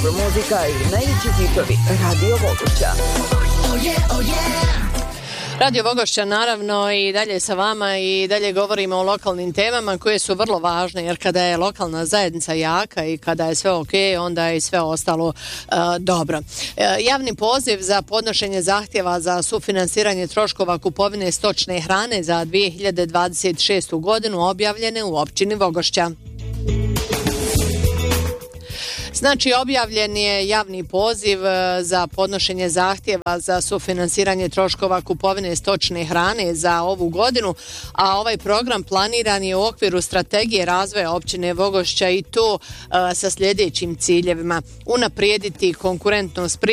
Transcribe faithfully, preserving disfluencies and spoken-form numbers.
dobra muzika i najveći hitovi Radio Vogošća. Oh yeah, oh yeah. Radio Vogošća naravno i dalje sa vama i dalje govorimo o lokalnim temama koje su vrlo važne, jer kada je lokalna zajednica jaka i kada je sve ok, onda je i sve ostalo uh, dobro. Uh, javni poziv za podnošenje zahtjeva za sufinansiranje troškova kupovine stočne hrane za dvije hiljade dvadeset šestu godinu objavljene u općini Vogošća. Znači, objavljen je javni poziv za podnošenje zahtjeva za sufinansiranje troškova kupovine stočne hrane za ovu godinu, a ovaj program planiran je u okviru strategije razvoja općine Vogošća i to uh, sa sljedećim ciljevima: unaprijediti konkurentnost